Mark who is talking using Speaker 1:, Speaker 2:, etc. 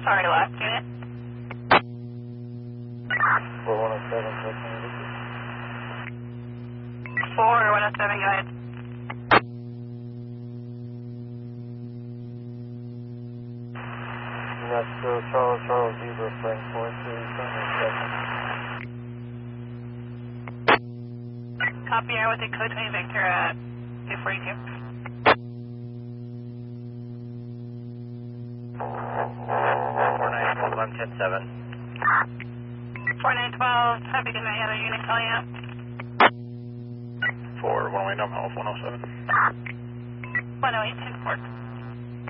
Speaker 1: Sorry, last unit. 4107, go ahead.
Speaker 2: That's Charles Zebra, Frank 43,
Speaker 1: Copy, air with the code 20 Victor at 242.
Speaker 2: 4912,
Speaker 1: 4912, have a good night, other unit calling out.
Speaker 3: For one-way numb health 107.
Speaker 1: 108, 10-4.